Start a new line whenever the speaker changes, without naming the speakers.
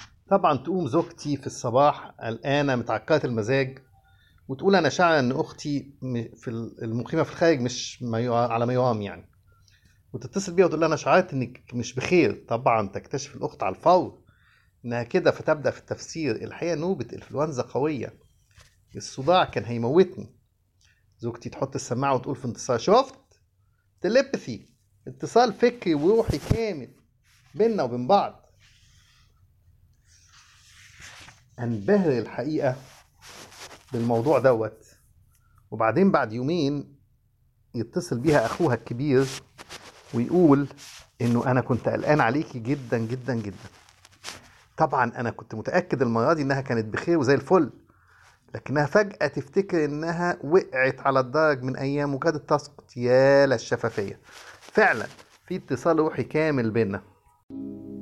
طبعا تقوم زوجتي في الصباح قلقانة متعكرة المزاج، وتقول أنا شاعرة إن أختي المقيمة في الخارج مش على ما يرام يعني. وتتصل بيها وتقول لها أنا شعرت إنك مش بخير. طبعا تكتشف الأخت على الفور إنها كده، فتبدأ في التفسير. الحقيقة نوبة إنفلونزا قوية، الصداع كان هيموتني. زوجتي تحط السماعة وتقول في انتصار: شفت؟ تليبثي، اتصال فكري وروحي كامل بيننا وبين بعض. انبهر الحقيقة بالموضوع دوت. وبعدين بعد يومين يتصل بيها أخوها الكبير ويقول إنه أنا كنت قلقان عليكي جدا جدا جدا. طبعا أنا كنت متأكد المرة دي إنها كانت بخير وزي الفل، لكنها فجأة تفتكر إنها وقعت على الدرج من أيام وكادت تسقط. يا للشفافية، فعلا في اتصال روحي كامل بينا.